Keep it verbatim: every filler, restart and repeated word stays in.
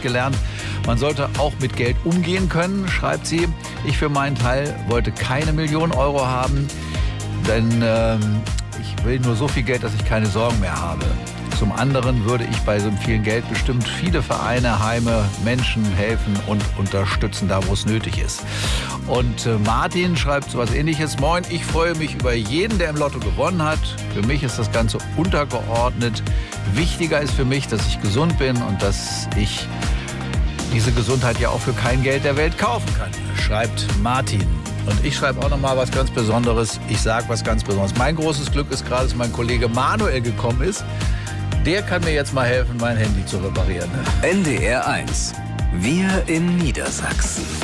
ich gelernt, man sollte auch mit Geld umgehen können, schreibt sie. Ich für meinen Teil wollte keine Million Euro haben, denn äh, ich will nur so viel Geld, dass ich keine Sorgen mehr habe. Zum anderen würde ich bei so vielen Geld bestimmt viele Vereine, Heime, Menschen helfen und unterstützen, da wo es nötig ist. Und äh, Martin schreibt so was Ähnliches. Moin, ich freue mich über jeden, der im Lotto gewonnen hat. Für mich ist das Ganze untergeordnet. Wichtiger ist für mich, dass ich gesund bin und dass ich diese Gesundheit ja auch für kein Geld der Welt kaufen kann, schreibt Martin. Und ich schreibe auch noch mal was ganz Besonderes. Ich sage was ganz Besonderes. Mein großes Glück ist gerade, dass mein Kollege Manuel gekommen ist. Der kann mir jetzt mal helfen, mein Handy zu reparieren. N D R eins. Wir in Niedersachsen.